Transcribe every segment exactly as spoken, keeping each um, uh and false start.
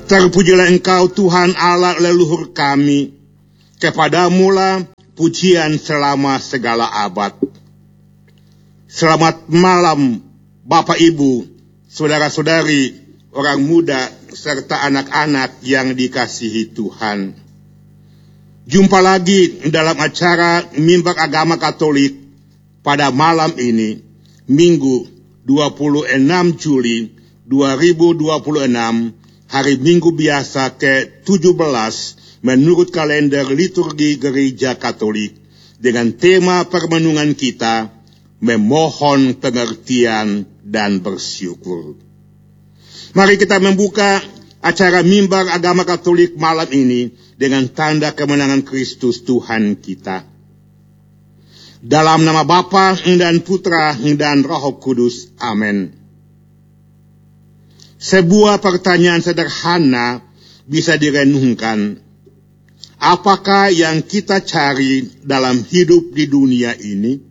Terpujilah Engkau Tuhan Allah leluhur kami, kepadamu-lah pujian selama segala abad. Selamat malam Bapak Ibu, saudara-saudari, orang muda, serta anak-anak yang dikasihi Tuhan. Jumpa lagi dalam acara Mimbar Agama Katolik pada malam ini, Minggu dua puluh enam Juli dua ribu dua puluh enam, hari Minggu biasa ke tujuh belas menurut kalender liturgi Gereja Katolik, dengan tema permenungan kita, memohon pengertian dan bersyukur. Mari kita membuka acara Mimbar Agama Katolik malam ini dengan tanda kemenangan Kristus Tuhan kita. Dalam nama Bapa dan Putra dan Roh Kudus. Amin. Sebuah pertanyaan sederhana bisa direnungkan. Apakah yang kita cari dalam hidup di dunia ini?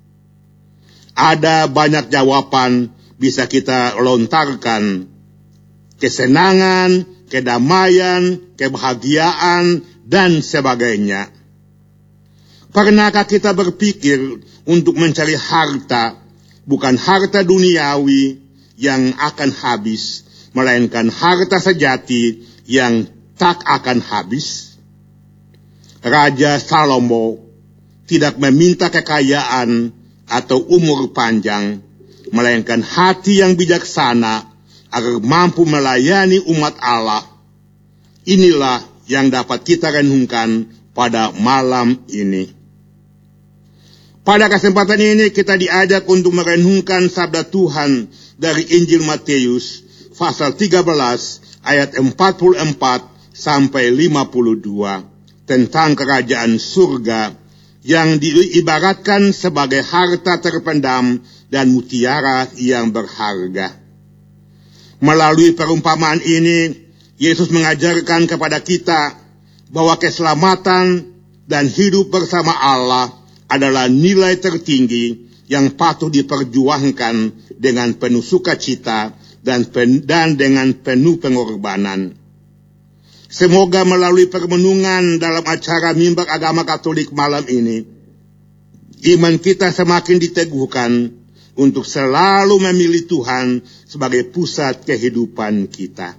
Ada banyak jawaban bisa kita lontarkan. Kesenangan, kedamaian, kebahagiaan, dan sebagainya. Pernahkah kita berpikir untuk mencari harta, bukan harta duniawi yang akan habis, melainkan harta sejati yang tak akan habis? Raja Salomo tidak meminta kekayaan atau umur panjang, melainkan hati yang bijaksana agar mampu melayani umat Allah. Inilah yang dapat kita renungkan pada malam ini. Pada kesempatan ini kita diajak untuk merenungkan sabda Tuhan dari Injil Matius pasal tiga belas ayat empat puluh empat sampai lima puluh dua tentang kerajaan surga yang diibaratkan sebagai harta terpendam dan mutiara yang berharga. Melalui perumpamaan ini, Yesus mengajarkan kepada kita bahwa keselamatan dan hidup bersama Allah adalah nilai tertinggi yang patut diperjuangkan dengan penuh sukacita dan, pen, dan dengan penuh pengorbanan. Semoga melalui permenungan dalam acara Mimbar Agama Katolik malam ini, iman kita semakin diteguhkan untuk selalu memilih Tuhan sebagai pusat kehidupan kita.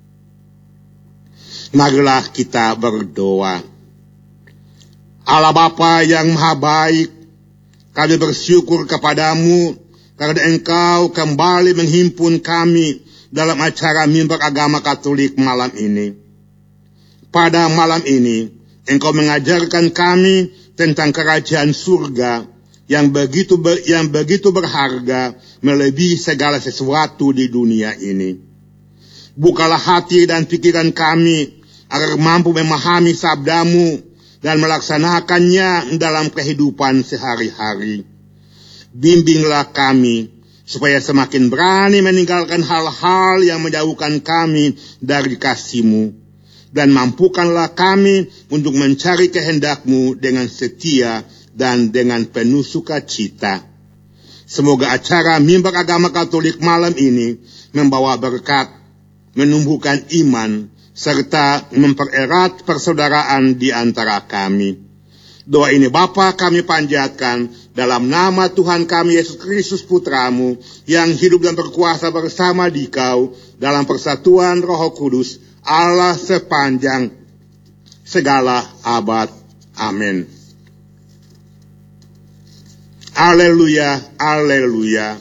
Marilah kita berdoa. Allah Bapa yang Maha Baik, kami bersyukur kepadamu karena Engkau kembali menghimpun kami dalam acara Mimbar Agama Katolik malam ini. Pada malam ini, Engkau mengajarkan kami tentang kerajaan surga yang begitu ber, yang begitu berharga melebihi segala sesuatu di dunia ini. Bukalah hati dan pikiran kami agar mampu memahami sabdamu dan melaksanakannya dalam kehidupan sehari-hari. Bimbinglah kami supaya semakin berani meninggalkan hal-hal yang menjauhkan kami dari kasih-Mu, dan mampukanlah kami untuk mencari kehendak-Mu dengan setia dan dengan penuh sukacita. Semoga acara Mimbar Agama Katolik malam ini membawa berkat, menumbuhkan iman, serta mempererat persaudaraan di antara kami. Doa ini Bapa kami panjatkan dalam nama Tuhan kami Yesus Kristus Putra-Mu, yang hidup dan berkuasa bersama Dikau dalam persatuan Roh Kudus, Allah sepanjang segala abad. Amin. Haleluya, haleluya.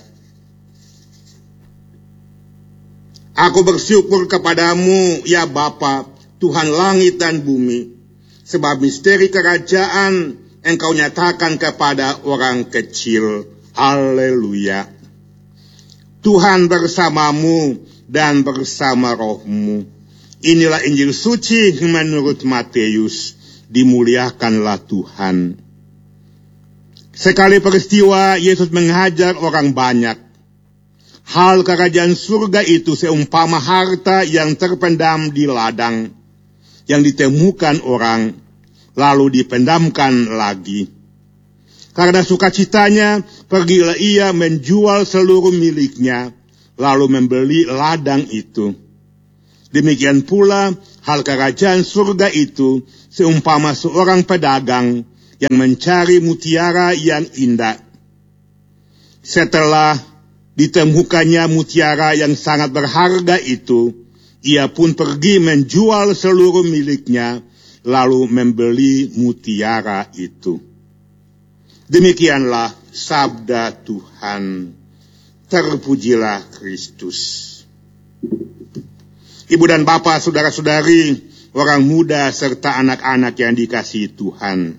Aku bersyukur kepadamu, ya Bapa, Tuhan langit dan bumi, sebab misteri kerajaan Engkau nyatakan kepada orang kecil. Haleluya. Tuhan bersamamu dan bersama rohmu. Inilah Injil suci menurut Matius. Dimuliakanlah Tuhan. Sekali peristiwa Yesus mengajar orang banyak. Hal kerajaan surga itu seumpama harta yang terpendam di ladang, yang ditemukan orang, lalu dipendamkan lagi. Karena sukacitanya, pergilah ia menjual seluruh miliknya, lalu membeli ladang itu. Demikian pula hal kerajaan surga itu seumpama seorang pedagang yang mencari mutiara yang indah. Setelah ditemukannya mutiara yang sangat berharga itu, ia pun pergi menjual seluruh miliknya, lalu membeli mutiara itu. Demikianlah sabda Tuhan. Terpujilah Kristus. Ibu dan bapak, saudara-saudari, orang muda serta anak-anak yang dikasihi Tuhan.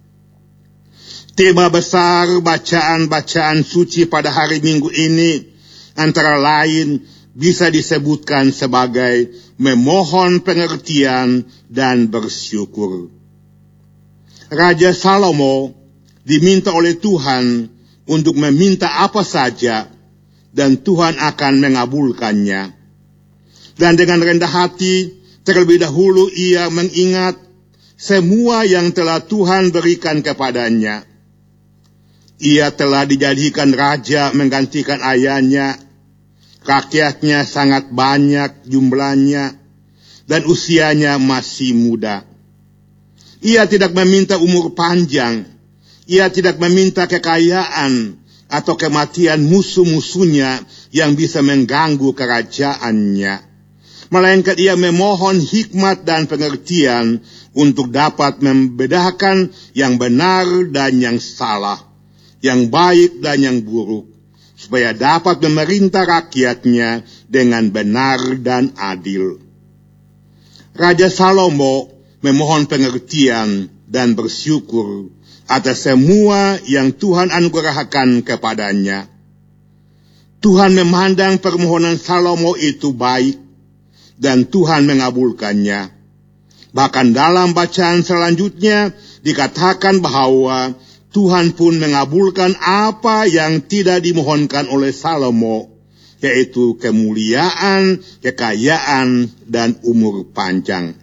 Tema besar bacaan-bacaan suci pada hari Minggu ini antara lain bisa disebutkan sebagai memohon pengertian dan bersyukur. Raja Salomo diminta oleh Tuhan untuk meminta apa saja dan Tuhan akan mengabulkannya. Dan dengan rendah hati terlebih dahulu ia mengingat semua yang telah Tuhan berikan kepadanya. Ia telah dijadikan raja menggantikan ayahnya. Rakyatnya sangat banyak jumlahnya dan usianya masih muda. Ia tidak meminta umur panjang. Ia tidak meminta kekayaan atau kematian musuh-musuhnya yang bisa mengganggu kerajaannya. Melainkan ia memohon hikmat dan pengertian untuk dapat membedakan yang benar dan yang salah, yang baik dan yang buruk, supaya dapat memerintah rakyatnya dengan benar dan adil. Raja Salomo memohon pengertian dan bersyukur atas semua yang Tuhan anugerahkan kepadanya. Tuhan memandang permohonan Salomo itu baik, dan Tuhan mengabulkannya. Bahkan dalam bacaan selanjutnya dikatakan bahwa Tuhan pun mengabulkan apa yang tidak dimohonkan oleh Salomo, yaitu kemuliaan, kekayaan, dan umur panjang.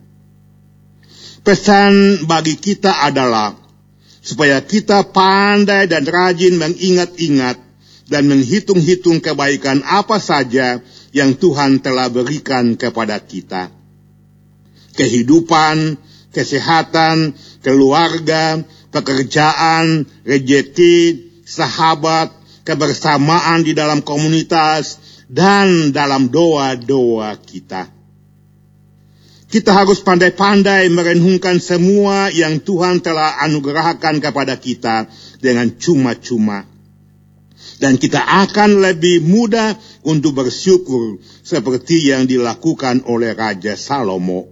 Pesan bagi kita adalah supaya kita pandai dan rajin mengingat-ingat dan menghitung-hitung kebaikan apa saja yang Tuhan telah berikan kepada kita. Kehidupan, kesehatan, keluarga, pekerjaan, rezeki, sahabat, kebersamaan di dalam komunitas, dan dalam doa-doa kita. Kita harus pandai-pandai merenungkan semua yang Tuhan telah anugerahkan kepada kita dengan cuma-cuma. Dan kita akan lebih mudah untuk bersyukur seperti yang dilakukan oleh Raja Salomo.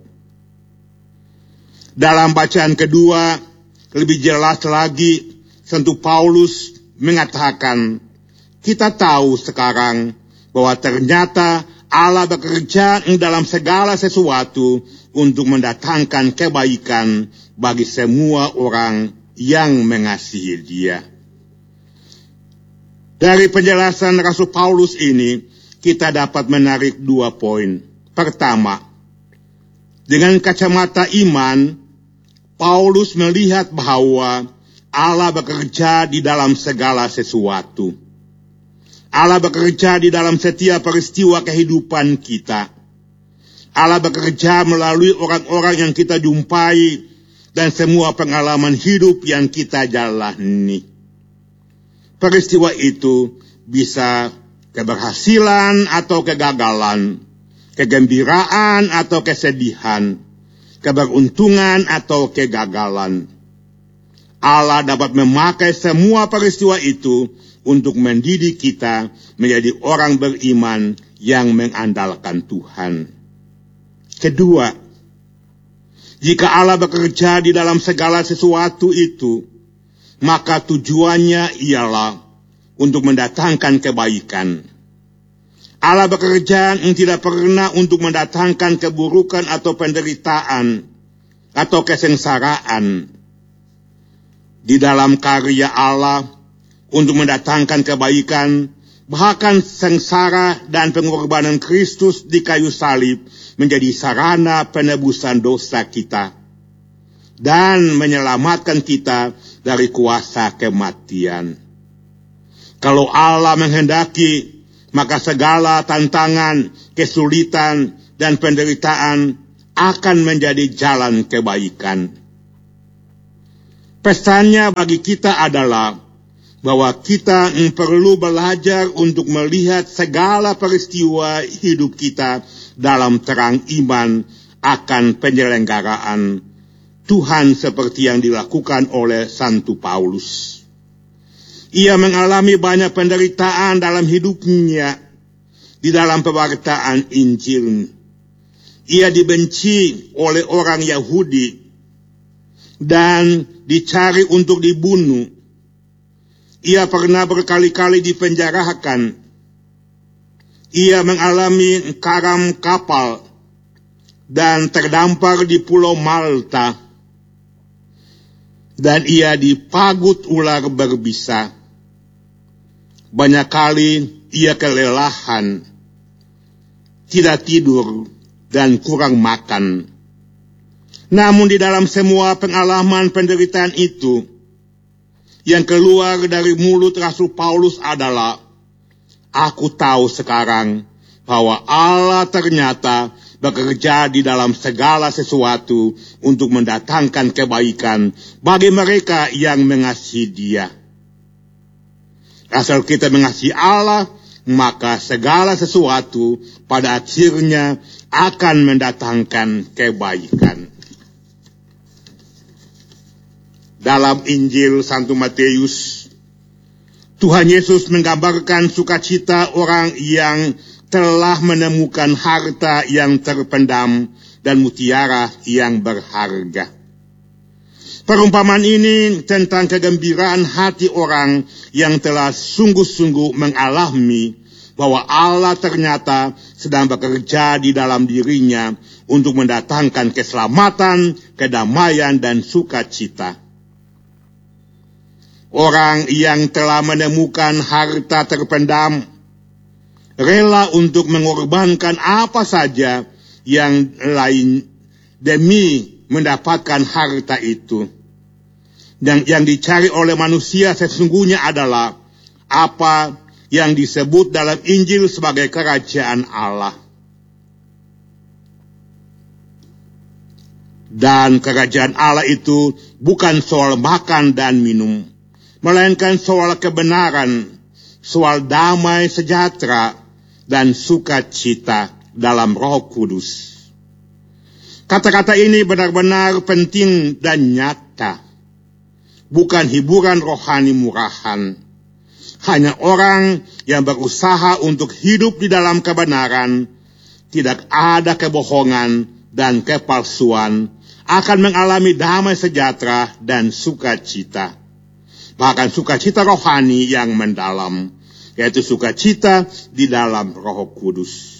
Dalam bacaan kedua, lebih jelas lagi, Santo Paulus mengatakan, kita tahu sekarang bahwa ternyata Allah bekerja dalam segala sesuatu untuk mendatangkan kebaikan bagi semua orang yang mengasihi Dia. Dari penjelasan Rasul Paulus ini, kita dapat menarik dua poin. Pertama, dengan kacamata iman, Paulus melihat bahwa Allah bekerja di dalam segala sesuatu. Allah bekerja di dalam setiap peristiwa kehidupan kita. Allah bekerja melalui orang-orang yang kita jumpai dan semua pengalaman hidup yang kita jalani. Peristiwa itu bisa keberhasilan atau kegagalan, kegembiraan atau kesedihan, keberuntungan atau kegagalan. Allah dapat memakai semua peristiwa itu untuk mendidik kita menjadi orang beriman yang mengandalkan Tuhan. Kedua, jika Allah bekerja di dalam segala sesuatu itu, maka tujuannya ialah untuk mendatangkan kebaikan. Allah bekerja yang tidak pernah untuk mendatangkan keburukan atau penderitaan atau kesengsaraan. Di dalam karya Allah untuk mendatangkan kebaikan, bahkan sengsara dan pengorbanan Kristus di kayu salib menjadi sarana penebusan dosa kita dan menyelamatkan kita dari kuasa kematian. Kalau Allah menghendaki, maka segala tantangan, kesulitan, dan penderitaan akan menjadi jalan kebaikan. Pesannya bagi kita adalah bahwa kita perlu belajar untuk melihat segala peristiwa hidup kita dalam terang iman akan penyelenggaraan Tuhan seperti yang dilakukan oleh Santo Paulus. Ia mengalami banyak penderitaan dalam hidupnya di dalam pemberitaan Injil. Ia dibenci oleh orang Yahudi dan dicari untuk dibunuh. Ia pernah berkali-kali dipenjarakan. Ia mengalami karam kapal dan terdampar di Pulau Malta. Dan ia dipagut ular berbisa. Banyak kali ia kelelahan, tidak tidur, dan kurang makan. Namun di dalam semua pengalaman penderitaan itu, yang keluar dari mulut Rasul Paulus adalah, aku tahu sekarang bahwa Allah ternyata bekerja di dalam segala sesuatu untuk mendatangkan kebaikan bagi mereka yang mengasihi Dia. Asal kita mengasihi Allah, maka segala sesuatu pada akhirnya akan mendatangkan kebaikan. Dalam Injil Santo Matius, Tuhan Yesus menggambarkan sukacita orang yang telah menemukan harta yang terpendam dan mutiara yang berharga. Perumpamaan ini tentang kegembiraan hati orang yang telah sungguh-sungguh mengalami bahwa Allah ternyata sedang bekerja di dalam dirinya untuk mendatangkan keselamatan, kedamaian, dan sukacita. Orang yang telah menemukan harta terpendam rela untuk mengorbankan apa saja yang lain demi mendapatkan harta itu. Dan yang dicari oleh manusia sesungguhnya adalah apa yang disebut dalam Injil sebagai kerajaan Allah. Dan kerajaan Allah itu bukan soal makan dan minum, melainkan soal kebenaran, soal damai sejahtera, dan sukacita dalam Roh Kudus. Kata-kata ini benar-benar penting dan nyata, bukan hiburan rohani murahan. Hanya orang yang berusaha untuk hidup di dalam kebenaran, tidak ada kebohongan dan kepalsuan, akan mengalami damai sejahtera dan sukacita. Bahkan sukacita rohani yang mendalam, yaitu sukacita di dalam Roh Kudus.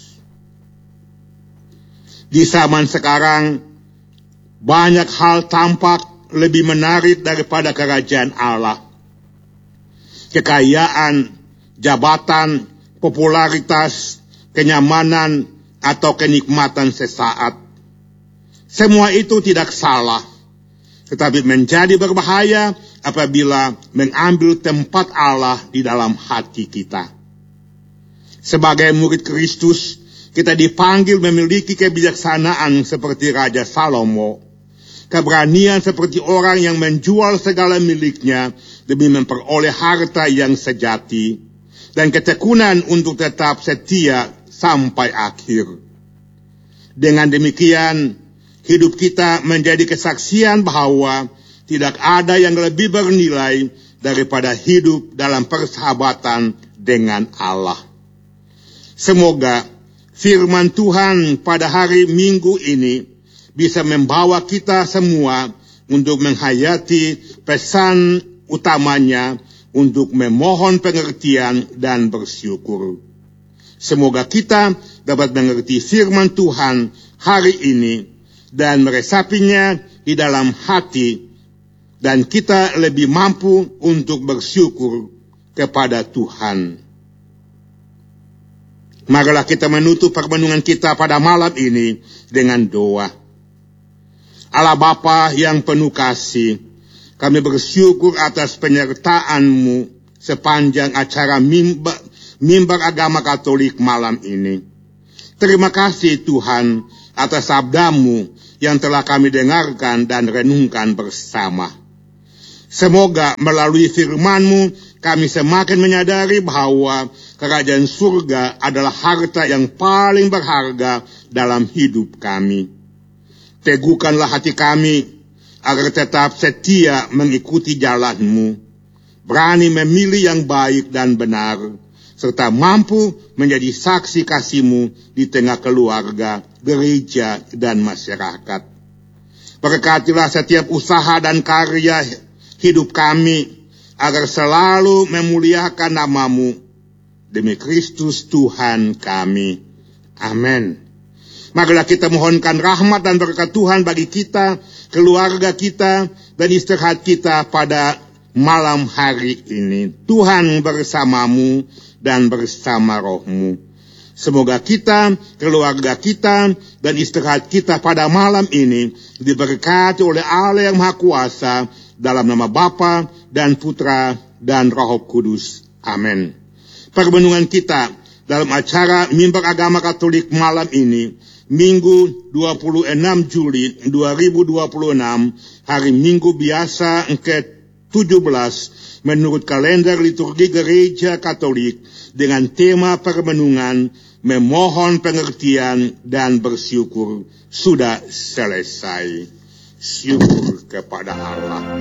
Di zaman sekarang, banyak hal tampak lebih menarik daripada kerajaan Allah. Kekayaan, jabatan, popularitas, kenyamanan, atau kenikmatan sesaat. Semua itu tidak salah, tetapi menjadi berbahaya apabila mengambil tempat Allah di dalam hati kita. Sebagai murid Kristus, kita dipanggil memiliki kebijaksanaan seperti Raja Salomo, keberanian seperti orang yang menjual segala miliknya demi memperoleh harta yang sejati, dan ketekunan untuk tetap setia sampai akhir. Dengan demikian, hidup kita menjadi kesaksian bahwa tidak ada yang lebih bernilai daripada hidup dalam persahabatan dengan Allah. Semoga firman Tuhan pada hari Minggu ini bisa membawa kita semua untuk menghayati pesan utamanya untuk memohon pengertian dan bersyukur. Semoga kita dapat mengerti firman Tuhan hari ini dan meresapinya di dalam hati, dan kita lebih mampu untuk bersyukur kepada Tuhan. Marilah kita menutup permenungan kita pada malam ini dengan doa. Allah Bapa yang penuh kasih, kami bersyukur atas penyertaan-Mu sepanjang acara mimbar, mimbar agama Katolik malam ini. Terima kasih Tuhan atas sabda-Mu yang telah kami dengarkan dan renungkan bersama. Semoga melalui firman-Mu kami semakin menyadari bahwa kerajaan surga adalah harta yang paling berharga dalam hidup kami. Teguhkanlah hati kami agar tetap setia mengikuti jalan-Mu, berani memilih yang baik dan benar, serta mampu menjadi saksi kasih-Mu di tengah keluarga, gereja, dan masyarakat. Berkatilah setiap usaha dan karya hidup kami, agar selalu memuliakan nama-Mu, demi Kristus Tuhan kami. Amin. Marilah kita mohonkan rahmat dan berkat Tuhan bagi kita, keluarga kita, dan istirahat kita pada malam hari ini. Tuhan bersama-Mu dan bersama roh-Mu. Semoga kita, keluarga kita, dan istirahat kita pada malam ini diberkati oleh Allah yang Maha Kuasa, dalam nama Bapa dan Putra dan Roh Kudus. Amin. Permenungan kita dalam acara Mimbar Agama Katolik malam ini, Minggu dua puluh enam Juli dua ribu dua puluh enam, hari Minggu biasa ke tujuh belas menurut kalender liturgi Gereja Katolik, dengan tema permenungan memohon pengertian dan bersyukur, sudah selesai. Syukur kepada Allah.